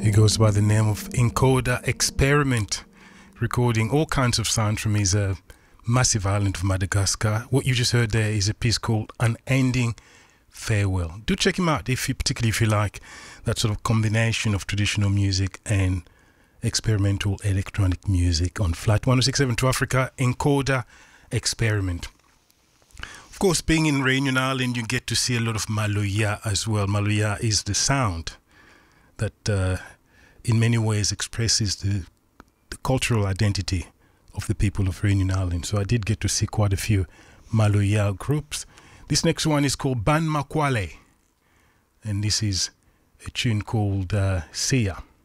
Goes by the name of Encoder Experiment, recording all kinds of sound from his massive island of Madagascar. What you just heard there is a piece called Unending Farewell. Do check him out, particularly if you like that sort of combination of traditional music and experimental electronic music. On Flight 1067 to Africa, Encoder Experiment. Of course, being in Réunion Island, you get to see a lot of Maloya as well. Maloya is the sound that in many ways expresses the cultural identity of the people of Réunion Island. So I did get to see quite a few Maloya groups. This next one is called Ban Makwale, and this is a tune called Sia.